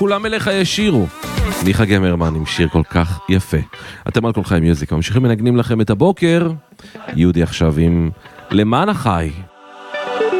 כולם אליך ישירו. מיכה גמרמן עם שיר כל כך יפה. אתם על כל חיים מיוזיק, ממשיכים מנגנים לכם את הבוקר. יהודי עכשיו עם למען החי.